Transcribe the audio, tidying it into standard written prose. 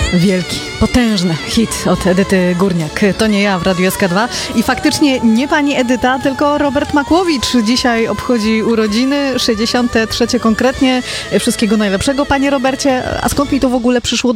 Wielki, potężny hit od Edyty Górniak. To nie ja w Radiu SK2. I faktycznie nie pani Edyta, tylko Robert Makłowicz dzisiaj obchodzi urodziny, 63 konkretnie. Wszystkiego najlepszego, panie Robercie. A skąd mi to w ogóle przyszło